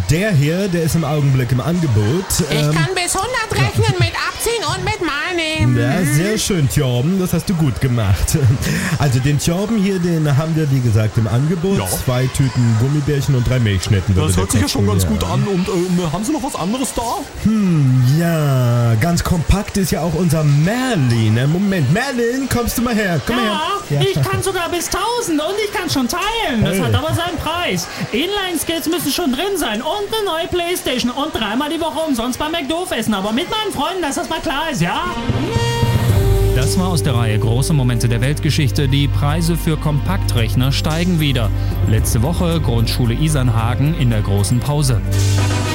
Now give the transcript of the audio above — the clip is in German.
der hier, der ist im Augenblick im Angebot. Ich kann bis 100 rechnen mit Abziehen und mit Mal nehmen. Ja, sehr schön, Thjorben, das hast du gut gemacht. Also den Thjorben hier, den haben wir, wie gesagt, im Angebot. Ja. 2 Tüten Gummibärchen und 3 Milchschnitten. Das würde hört sich ja kosten, schon ganz gut an. Und haben Sie noch was anderes da? Ja, ganz kompakt ist ja auch unser Merlin. Moment, Merlin, kommst du mal her? Komm mal her. Ich kann sogar bis 1000 und ich kann schon teilen. Das Hey. hat aber seinen Preis. Inline-Skates müssen schon drin sein und eine neue Playstation und 3-mal die Woche umsonst beim McDoof essen. Aber mit meinen Freunden, dass das mal klar ist, ja? Das war aus der Reihe Große Momente der Weltgeschichte. Die Preise für Kompaktrechner steigen wieder. Letzte Woche Grundschule Isernhagen in der großen Pause.